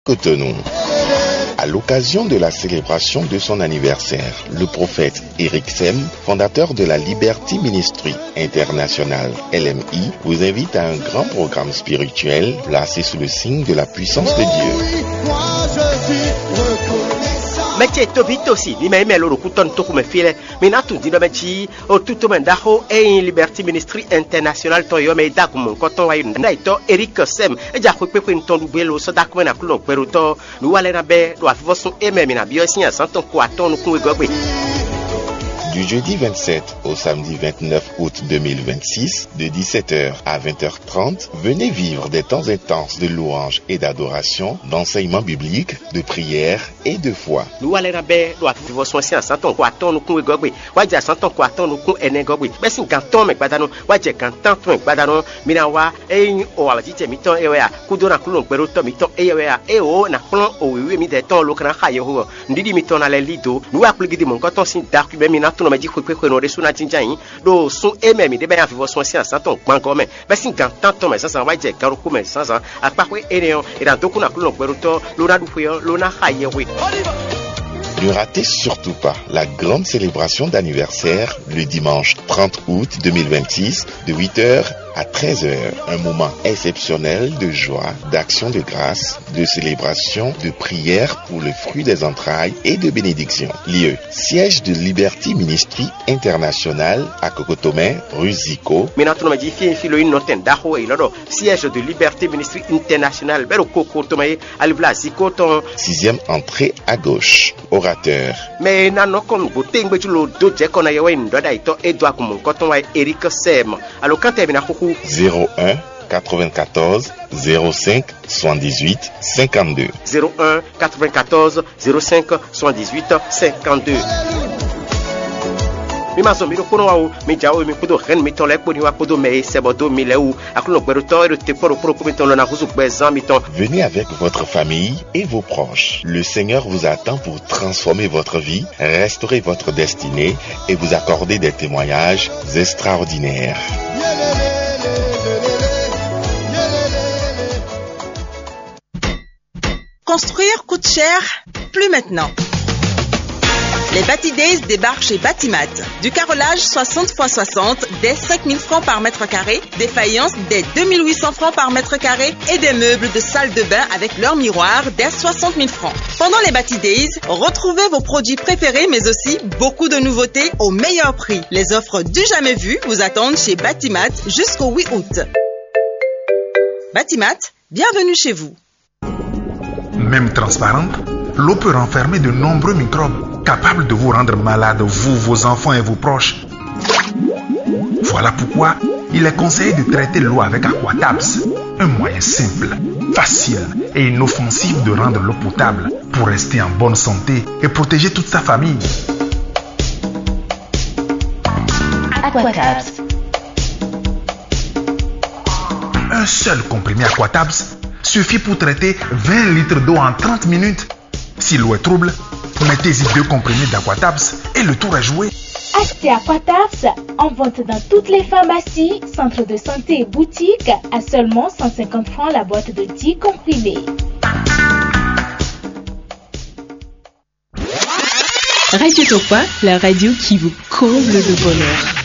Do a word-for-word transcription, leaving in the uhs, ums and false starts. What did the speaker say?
Cotonou. À l'occasion de la célébration de son anniversaire, le prophète Eric Sem, fondateur de la Liberty Ministry International L M I, vous invite à un grand programme spirituel placé sous le signe de la puissance de Dieu. Meche tobito si ni me melo kuton to kuma file minatu dino mechi o tuto mendaho e Liberty Ministry International to yo me da kuma koton wa na ito Eric Sem e ja ko pepe nton belo so da kuma na kulo peruto nu wale na be do afivosun e me na bio sin asan ton ko aton ku egogbe. Du jeudi vingt-sept au samedi vingt-neuf août deux mille vingt-six, de dix-sept heures à vingt heures trente, venez vivre des temps intenses de louange et d'adoration, d'enseignement biblique, de prière et de foi. Nous allons faire la dévotion si en santon quoi ton nous couper gogbe, wa ja santon quoi ton nous couper ene gogbe. Mais si canton me badano, wa je canton ton badano, minawa e o wa ti miton e wa kudo na kulon pero to miton e wa e o na plan o wi mi de ton lo kana ha yo ho. Ndidi miton na le lido, nous a plugidi mon canton sin dark be mina no me di ko pe ko no re suna tinjan do sun e me mi de be ya vivo son si en santon gban go me. Be si canton ton me sansan wa je kan ku me sansan apa ko ene e dan doku na kulon pero to lo na du fuyo lo na ha ye we. Ne ratez surtout pas la grande célébration d'anniversaire le dimanche trente août deux mille vingt-six de huit heures à treize heures. Un moment exceptionnel de joie, d'action de grâce, de célébration, de prière pour le fruit des entrailles et de bénédiction. Lieu, siège de Liberty Ministry International à Cocotomé, rue Zico. Siège de Liberty Ministry International, sixième entrée à gauche. Orateur. Mais nano kon bote ngbe tulo do je kona yewe ndoda ito edwa kumun koton wa Eric Sem. Alors quand tu es kuku zéro un quatre-vingt-quatorze zéro cinq soixante-dix-huit cinquante-deux zéro un quatre-vingt-quatorze zéro cinq soixante-dix-huit cinquante-deux. Mi ma so mi ko no wa o mi ja o mi ko do ren mi ton le ko ni wa ko do me se bodo mi le ou akulo gbero to e te poro poro ko mi ton lo na kuzu gbe zan mi ton. Venez avec votre famille et vos proches. Le Seigneur vous attend pour transformer votre vie, restaurer votre destinée et vous accorder des témoignages extraordinaires. Construire coûte cher, plus maintenant. Les Bati Days débarquent chez Batimat. Du carrelage soixante par soixante dès cinq mille francs par mètre carré, des faïences dès deux mille huit cents francs par mètre carré et des meubles de salle de bain avec leur miroir dès soixante mille francs. Pendant les Bati Days, retrouvez vos produits préférés mais aussi beaucoup de nouveautés au meilleur prix. Les offres du jamais vu vous attendent chez Batimat jusqu'au huit août. Batimat, bienvenue chez vous. Même transparente, l'eau peut renfermer de nombreux microbes capables de vous rendre malade, vous, vos enfants et vos proches. Voilà pourquoi il est conseillé de traiter l'eau avec Aquatabs, un moyen simple, facile et inoffensif de rendre l'eau potable pour rester en bonne santé et protéger toute sa famille. Aquatabs. Un seul comprimé Aquatabs suffit pour traiter vingt litres d'eau en trente minutes. Si l'eau est trouble, mettez-y deux comprimés d'Aquatabs et le tour est joué. Achetez Aquatabs en vente dans toutes les pharmacies, centres de santé et boutiques à seulement cent cinquante francs la boîte de dix comprimés. Radio Topa, la radio qui vous comble de bonheur.